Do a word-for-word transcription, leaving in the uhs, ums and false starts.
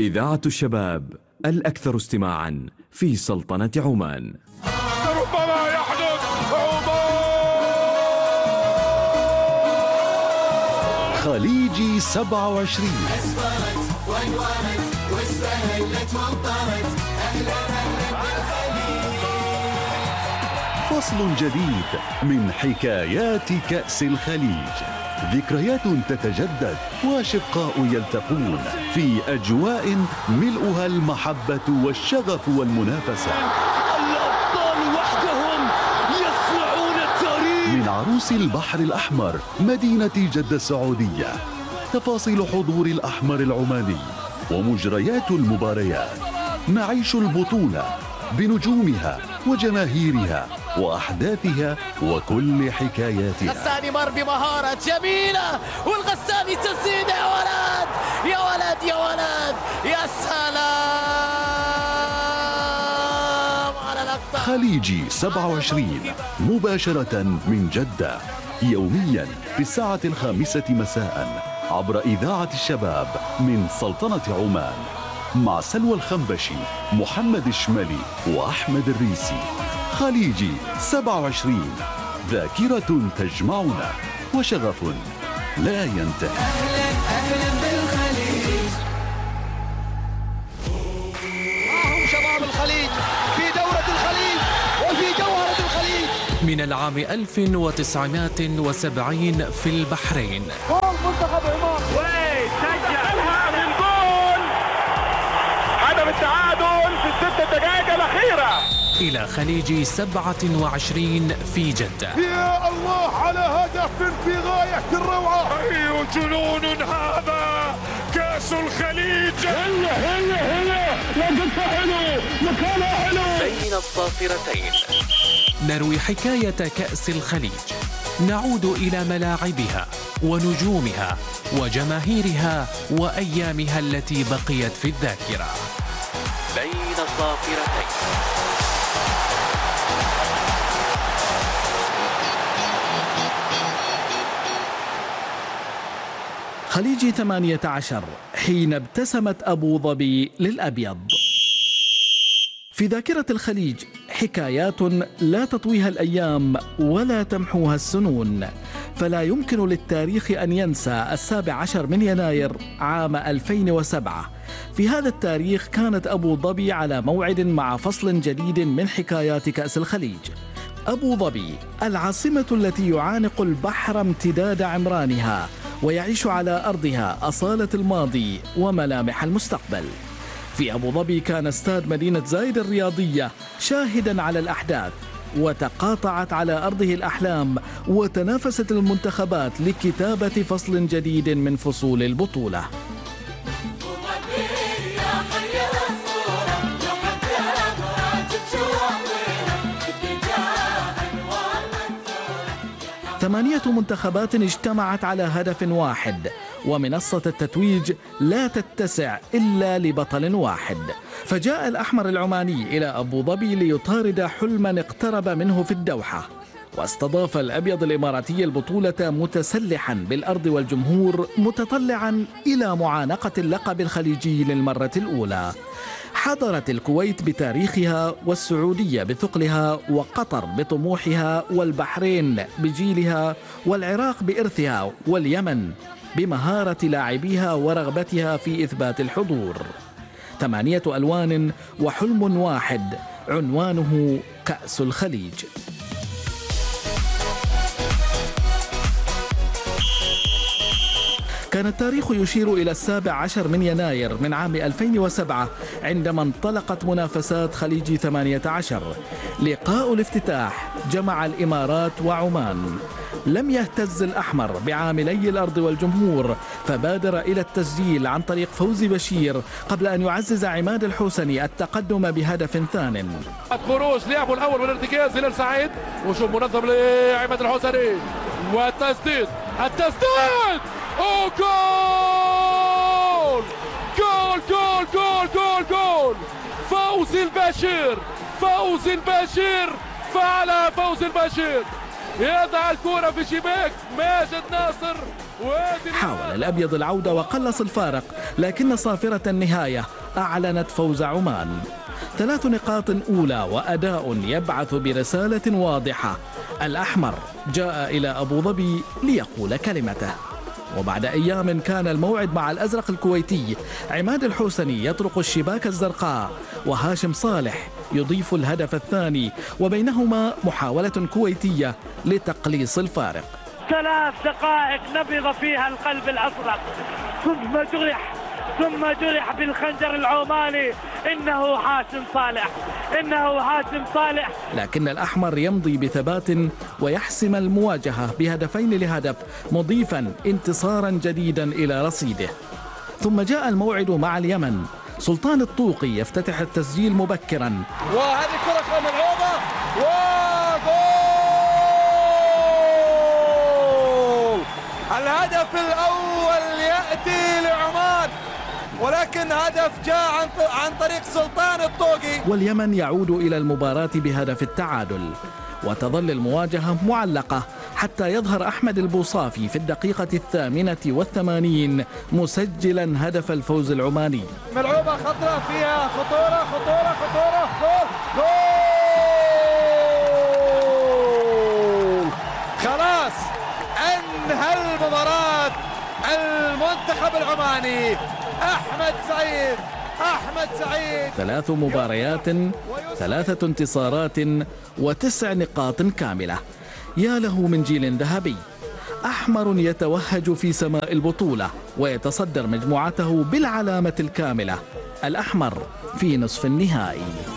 إذاعة الشباب الأكثر استماعا في سلطنة عمان. ربما يحدث خليجي سبعة وعشرين. أسفرت وانورت واستهلت وانطرت أهلا أهلا بالخليج. فصل جديد من حكايات كأس الخليج، ذكريات تتجدد وشقاء يلتقون في أجواء ملؤها المحبة والشغف والمنافسة. الأبطال وحدهم يصنعون التاريخ. من عروس البحر الأحمر مدينة جدة السعودية، تفاصيل حضور الأحمر العماني ومجريات المباريات. نعيش البطولة بنجومها وجماهيرها وأحداثها وكل حكاياتها. غساني مر بمهارة جميلة والغساني تسديد. يا ولد يا ولد يا ولد يا سلام على الأقطار. خليجي سبعة وعشرين مباشرة من جدة، يوميا في الساعة الخامسة مساء عبر إذاعة الشباب من سلطنة عمان، مع سلوى الخنبشي، محمد الشمالي وأحمد الريسي. خليجي سبعة وعشرين، ذاكرة تجمعنا وشغف لا ينتهي. أهلا أهلا بالخليج. معهم شباب الخليج في دورة الخليج وفي جوهرة الخليج. من العام ألف وتسعمائة وسبعين في البحرين. جول منتخب عمان وسجلها من جول هدف التعادل في الست دقائق الأخيرة. إلى خليجي سبعة وعشرين في جدة. يا الله على هدف في غاية الروعة. أي جنون هذا، كأس الخليج. هلا هلا هلا لقطة حلو، مكانها حلو. بين الصافرتين نروي حكاية كأس الخليج، نعود إلى ملاعبها ونجومها وجماهيرها وأيامها التي بقيت في الذاكرة. بين الصافرتين. خليجي ثمانية عشر، حين ابتسمت أبو ظبي للأبيض. في ذاكرة الخليج حكايات لا تطويها الأيام ولا تمحوها السنون، فلا يمكن للتاريخ أن ينسى السابع عشر من يناير عام ألفين وسبعة. في هذا التاريخ كانت أبو ظبي على موعد مع فصل جديد من حكايات كأس الخليج. أبو ظبي العاصمة التي يعانق البحر امتداد عمرانها ويعيش على أرضها أصالة الماضي وملامح المستقبل. في أبو ظبي كان استاد مدينة زايد الرياضية شاهدا على الأحداث، وتقاطعت على أرضه الأحلام وتنافست المنتخبات لكتابة فصل جديد من فصول البطولة. ثمانية منتخبات اجتمعت على هدف واحد، ومنصة التتويج لا تتسع إلا لبطل واحد. فجاء الأحمر العماني إلى أبو ظبي ليطارد حلما اقترب منه في الدوحة، واستضاف الأبيض الإماراتي البطولة متسلحا بالأرض والجمهور متطلعا إلى معانقة اللقب الخليجي للمرة الأولى. حضرت الكويت بتاريخها والسعودية بثقلها وقطر بطموحها والبحرين بجيلها والعراق بإرثها واليمن بمهارة لاعبيها ورغبتها في إثبات الحضور. ثمانية ألوان وحلم واحد عنوانه كأس الخليج. كان التاريخ يشير إلى السابع عشر من يناير من عام ألفين وسبعة عندما انطلقت منافسات خليجي ثمانية عشر. لقاء الافتتاح جمع الإمارات وعمان. لم يهتز الأحمر بعاملي الأرض والجمهور، فبادر إلى التسجيل عن طريق فوزي بشير قبل أن يعزز عماد الحوسني التقدم بهدف ثان. خروج لعبه الأول من الارتكاز هلال سعيد، وشوف منظم لعماد الحوسني والتسديد التسديد أوه جول جول جول جول جول جول فوزي البشير فوزي البشير فعل فوزي البشير يضع الكرة في شباك ماجد ناصر حاول الأبيض العودة وقلص الفارق، لكن صافرة النهاية أعلنت فوز عمان. ثلاث نقاط أولى وأداء يبعث برسالة واضحة. الأحمر جاء إلى أبو ظبي ليقول كلمته. وبعد أيام كان الموعد مع الأزرق الكويتي. عماد الحوسني يطرق الشباك الزرقاء وهاشم صالح يضيف الهدف الثاني، وبينهما محاولة كويتية لتقليص الفارق. ثلاث دقائق نبض فيها القلب الأزرق، ثم جرح ثم جرح بالخنجر العماني. إنه هاشم صالح، إنه هاشم صالح. لكن الأحمر يمضي بثبات ويحسم المواجهة بهدفين لهدف، مضيفا انتصارا جديدا إلى رصيده. ثم جاء الموعد مع اليمن. سلطان الطوقي يفتتح التسجيل مبكرا، وهذه كرة ملعوبة وجول. الهدف الأول يأتي لعمان، ولكن هدف جاء عن عن طريق سلطان الطوقي. واليمن يعود إلى المباراة بهدف التعادل، وتظل المواجهة معلقة حتى يظهر أحمد البوصافي في الدقيقة الثامنة والثمانين مسجلا هدف الفوز العماني. ملعوبة خطرة فيها خطورة خطورة خطورة جول جول. خلاص انهى المباراة المنتخب العماني. أحمد سعيد أحمد سعيد ثلاث مباريات، ثلاثة انتصارات، وتسع نقاط كاملة. يا له من جيل ذهبي. أحمر يتوهج في سماء البطولة ويتصدر مجموعته بالعلامة الكاملة. الأحمر في نصف النهائي.